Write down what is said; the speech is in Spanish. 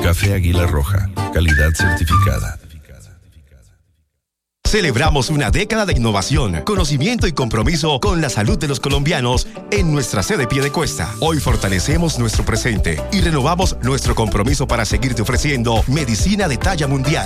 Café Águila Roja, calidad certificada. Celebramos una década de innovación, conocimiento y compromiso con la salud de los colombianos en nuestra sede Piedecuesta. Hoy fortalecemos nuestro presente y renovamos nuestro compromiso para seguirte ofreciendo medicina de talla mundial.